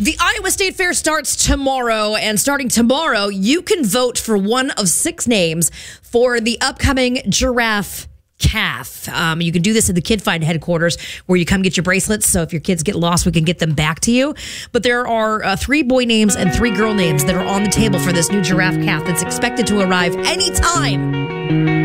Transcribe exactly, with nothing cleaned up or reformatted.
The Iowa State Fair starts tomorrow, and starting tomorrow, you can vote for one of six names for the upcoming giraffe calf. Um, you can do this at the Kid Find headquarters where you come get your bracelets. So if your kids get lost, we can get them back to you. But there are uh, three boy names and three girl names that are on the table for this new giraffe calf that's expected to arrive anytime.